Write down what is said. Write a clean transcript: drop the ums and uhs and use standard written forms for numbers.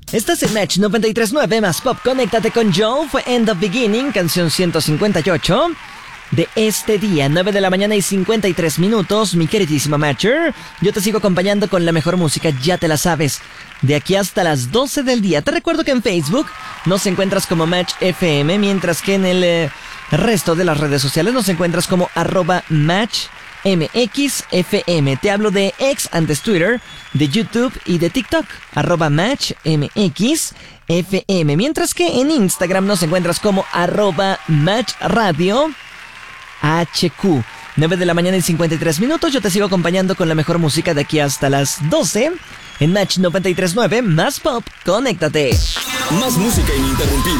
Estás en Match 93.9 más Pop. Conéctate con Joe. Fue End of Beginning, canción 158 de este día, 9 de la mañana y 53 minutos. Mi queridísima Matcher, yo te sigo acompañando con la mejor música, ya te la sabes, de aquí hasta las 12 del día. Te recuerdo que en Facebook nos encuentras como Match FM, mientras que en el resto de las redes sociales nos encuentras como @MatchMXFM. Te hablo de X, antes Twitter, de YouTube y de TikTok, @MatchMXFM. Mientras que en Instagram nos encuentras como @MatchRadioHQ. 9 de la mañana y 53 minutos. Yo te sigo acompañando con la mejor música de aquí hasta las 12 en Match 93.9 más Pop. Conéctate. Más música ininterrumpida.